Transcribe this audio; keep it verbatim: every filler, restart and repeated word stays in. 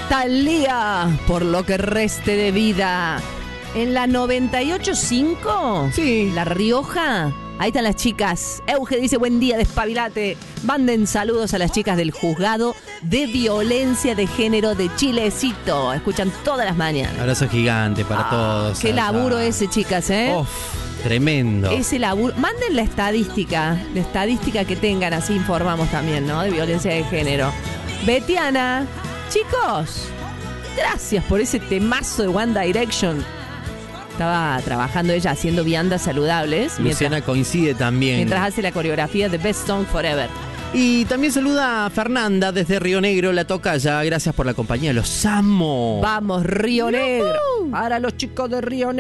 Thalía, por lo que reste de vida. En la noventa y ocho punto cinco, Sí. La Rioja. Ahí están las chicas. Euge dice, buen día, despabilate. Manden saludos a las chicas del Juzgado de Violencia de Género de Chilecito. Escuchan todas las mañanas. Abrazo gigante para Ah, todos. Qué laburo Ah. ese, chicas, ¿eh? Uf, tremendo. Ese laburo. Manden la estadística, la estadística que tengan, así informamos también, ¿no? De violencia de género. Betiana, chicos, gracias por ese temazo de One Direction. Estaba trabajando ella haciendo viandas saludables. Luciana Mientras, coincide también. mientras hace la coreografía de Best Song Forever. Y también saluda a Fernanda desde Río Negro, la tocaya. Gracias por la compañía, los amo. Vamos, Río Negro. Para los chicos de Río Negro.